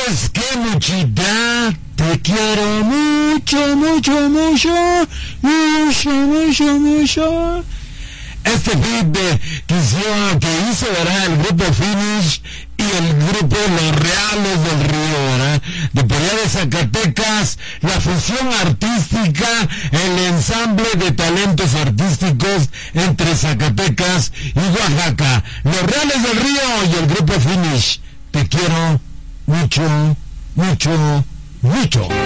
¿Sabes qué, Muchita? Te quiero mucho, mucho, mucho, mucho, mucho, mucho. Este beat que hizo, ¿verdad? El grupo Finish y el grupo Los Reales del Río, ¿verdad? De por allá de Zacatecas, la fusión artística, el ensamble de talentos artísticos entre Zacatecas y Oaxaca. Los Reales del Río y el grupo Finish. Te quiero mucho, mucho, mucho.